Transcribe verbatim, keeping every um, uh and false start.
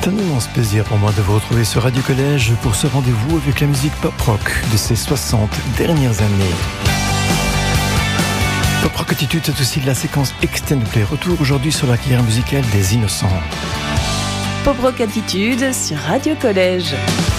un immense plaisir pour moi de vous retrouver sur Radio Collège pour ce rendez-vous avec la musique pop-rock de ces soixante dernières années. Pop-rock Attitude, c'est aussi de la séquence Extended Play. Retour aujourd'hui sur la carrière musicale des Innocents. Pop-rock Attitude sur Radio Collège.